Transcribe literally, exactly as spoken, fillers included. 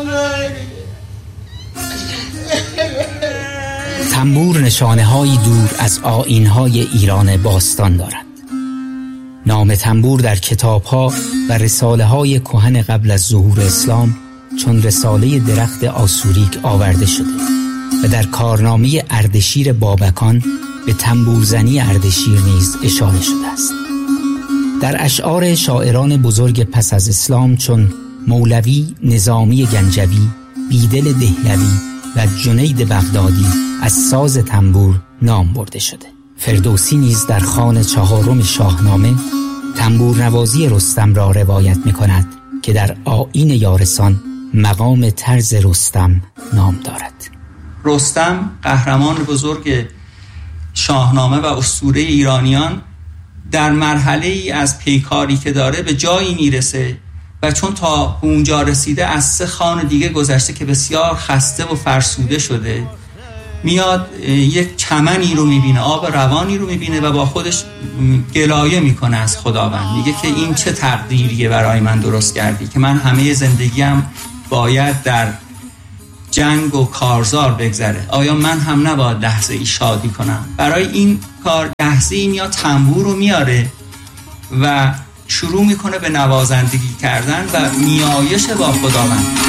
تنبور نشانه‌هایی دور از آیین‌های ایران باستان دارد. نام تنبور در کتاب‌ها و رساله‌های کهن قبل از ظهور اسلام چون رساله درخت آسوریک آورده شده و در کارنامه اردشیر بابکان به تنبورزنی اردشیر نیز اشاره شده است. در اشعار شاعران بزرگ پس از اسلام چون مولوی نظامی گنجوی، بیدل دهلوی و جنید بغدادی از ساز تنبور نام برده شده. فردوسی نیز در خوان چهارم شاهنامه تنبور نوازی رستم را روایت می کند که در آیین یارسان مقام طرز رستم نام دارد. رستم قهرمان بزرگ شاهنامه و اسطوره ایرانیان در مرحله ای از پیکاری که داره به جایی میرسه و چون تا اونجا رسیده از سه خان دیگه گذشته که بسیار خسته و فرسوده شده، میاد یک چمنی رو میبینه، آب روانی رو میبینه و با خودش گلایه میکنه از خداوند. میگه که این چه تقدیریه برای من درست کردی که من همه زندگیم باید در جنگ و کارزار بگذره. آیا من هم نباید لحظه ای شادی کنم؟ برای این کار لحظه ای میاد تنبور رو میاره و شروع میکنه به نوازندگی کردن و نیایش با خداوند.